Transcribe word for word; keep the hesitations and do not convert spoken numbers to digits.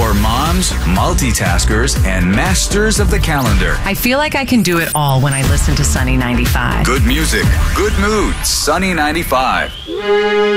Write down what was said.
For moms, multitaskers, and masters of the calendar. I feel like I can do it all when I listen to Sunny ninety-five. Good music, good mood, Sunny ninety-five.